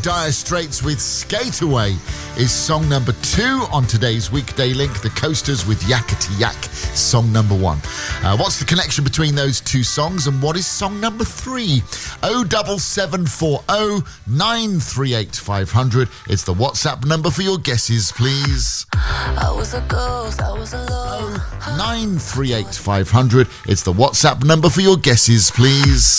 Dire Straits with Skate Away is song number 2 on today's Weekday Link. The Coasters with Yakety Yak, song number 1. What's the connection between those two songs, and what is song number 3? 07740 938 500. It's the WhatsApp number for your guesses, please. I was a ghost, I was alone. 938 500. It's the WhatsApp number for your guesses, please.